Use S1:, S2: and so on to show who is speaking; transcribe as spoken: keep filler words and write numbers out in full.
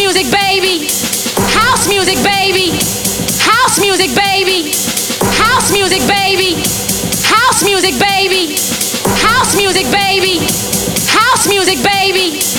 S1: music, baby. House music, baby. House music, baby. House music, baby. House music, baby. House music, baby. House music, baby.